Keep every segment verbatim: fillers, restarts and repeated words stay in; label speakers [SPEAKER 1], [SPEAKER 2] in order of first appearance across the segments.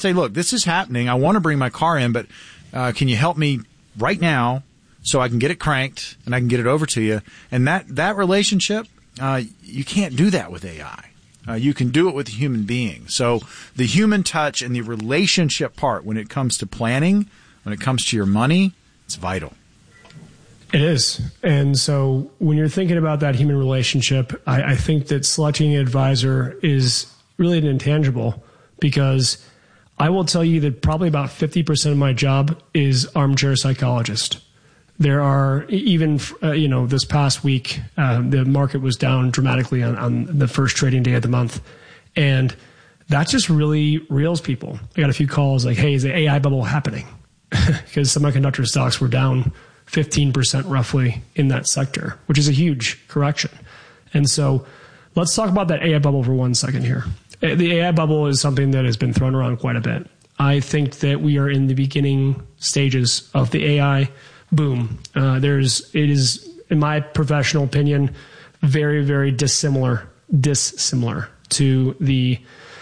[SPEAKER 1] Say, look, this is happening. I want to bring my car in, but uh, can you help me right now so I can get it cranked and I can get it over to you? And that, that relationship, uh, you can't do that with A I. Uh, you can do it with a human being. So the human touch and the relationship part when it comes to planning, when it comes to your money, it's vital.
[SPEAKER 2] It is. And so when you're thinking about that human relationship, I, I think that selecting an advisor is really an intangible, because I will tell you that probably about fifty percent of my job is armchair psychologist. There are even, uh, you know, this past week, uh, the market was down dramatically on, on the first trading day of the month. And that just really reels people. I got a few calls like, hey, is the A I bubble happening? Because semiconductor stocks were down fifteen percent roughly in that sector, which is a huge correction. And so let's talk about that A I bubble for one second here. The A I bubble is something that has been thrown around quite a bit. I think that we are in the beginning stages of the A I boom. Uh, there's, it is, in my professional opinion, very, very dissimilar, dissimilar to the,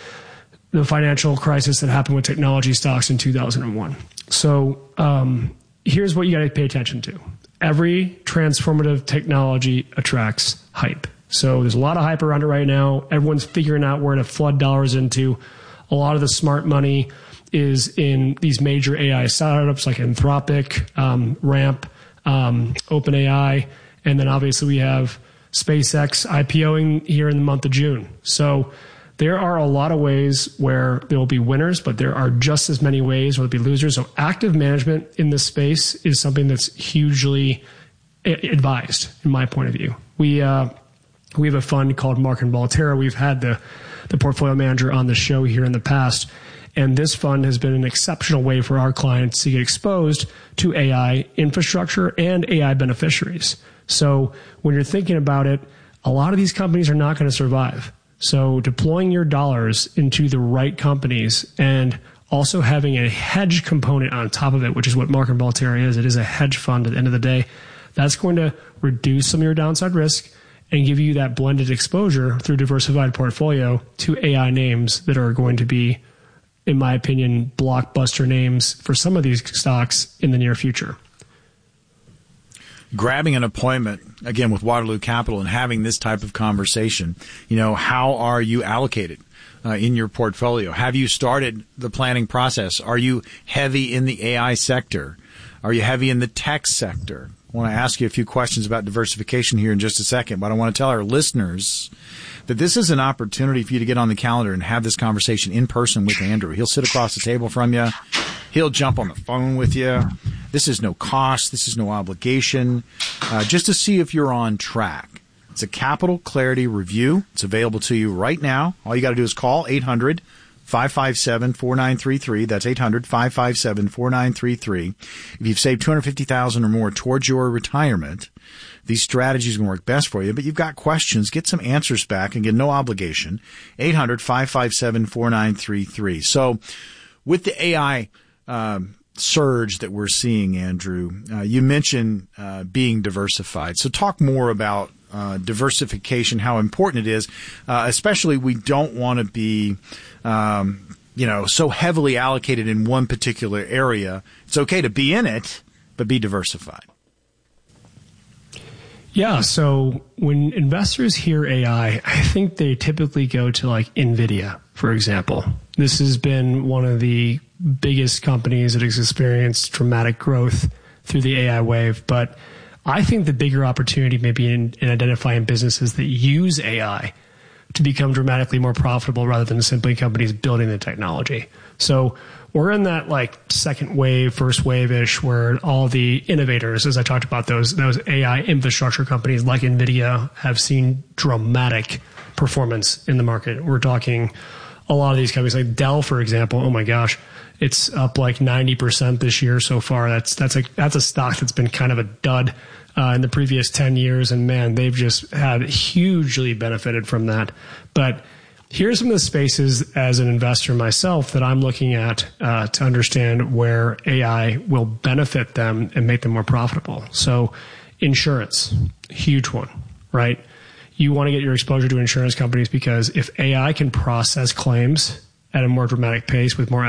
[SPEAKER 2] the financial crisis that happened with technology stocks in two thousand one. So, um, here's what you got to pay attention to. Every transformative technology attracts hype. So there's a lot of hype around it right now. Everyone's figuring out where to flood dollars into. A lot of the smart money is in these major A I startups like Anthropic, um, Ramp, um, OpenAI, and then obviously we have SpaceX IPOing here in the month of June. So there are a lot of ways where there will be winners, but there are just as many ways where there'll be losers. So active management in this space is something that's hugely advised, in my point of view. We uh, we have a fund called Mark and Volterra. We've had the the portfolio manager on the show here in the past, and this fund has been an exceptional way for our clients to get exposed to A I infrastructure and A I beneficiaries. So when you're thinking about it, a lot of these companies are not going to survive. So deploying your dollars into the right companies and also having a hedge component on top of it, which is what Mark and Volterra is. It is a hedge fund at the end of the day. That's going to reduce some of your downside risk and give you that blended exposure through diversified portfolio to A I names that are going to be, in my opinion, blockbuster names for some of these stocks in the near future.
[SPEAKER 1] Grabbing an appointment, again, with Waterloo Capital and having this type of conversation, you know, how are you allocated uh, in your portfolio? Have you started the planning process? Are you heavy in the A I sector? Are you heavy in the tech sector? I want to ask you a few questions about diversification here in just a second, but I want to tell our listeners that this is an opportunity for you to get on the calendar and have this conversation in person with Andrew. He'll sit across the table from you. He'll jump on the phone with you. This is no cost. This is no obligation, uh, just to see if you're on track. It's a Capital Clarity Review. It's available to you right now. All you got to do is call eight hundred, five five seven, four nine three three. That's eight hundred, five five seven, four nine three three. If you've saved two hundred fifty thousand dollars or more towards your retirement, these strategies can work best for you, but you've got questions, get some answers back, and get no obligation. eight hundred, five five seven, four nine three three. So with the A I um, surge that we're seeing, Andrew, uh, you mentioned uh, being diversified. So talk more about uh, diversification, how important it is, uh, especially we don't want to be um, you know, so heavily allocated in one particular area. It's okay to be in it, but be diversified.
[SPEAKER 2] Yeah, so when investors hear A I, I think they typically go to like NVIDIA, for example. This has been one of the biggest companies that has experienced dramatic growth through the A I wave. But I think the bigger opportunity may be in, in identifying businesses that use A I to become dramatically more profitable rather than simply companies building the technology. So we're in that like second wave, first wave-ish, where all the innovators, as I talked about, those those A I infrastructure companies like NVIDIA have seen dramatic performance in the market. We're talking a lot of these companies like Dell, for example. Oh my gosh, it's up like ninety percent this year so far. That's that's a that's a stock that's been kind of a dud uh, in the previous ten years, and man, they've just had hugely benefited from that. But here's some of the spaces as an investor myself that I'm looking at uh, to understand where A I will benefit them and make them more profitable. So insurance, huge one, right? You want to get your exposure to insurance companies because if A I can process claims at a more dramatic pace with more